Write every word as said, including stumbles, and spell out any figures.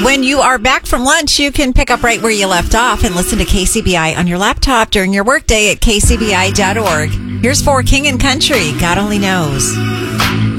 When you are back from lunch, you can pick up right where you left off and listen to K C B I on your laptop during your workday at k c b i dot org. Here's for King and Country, God Only Knows.